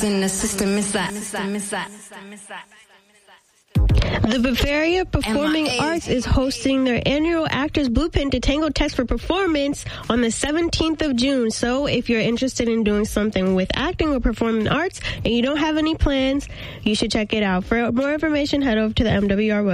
in the system, miss that. The Bavaria Performing Arts is hosting their annual Actors Blueprint to Tango Test for Performance on the 17th of June. So if you're interested in doing something with acting or performing arts and you don't have any plans, you should check it out. For more information, head over to the MWR website.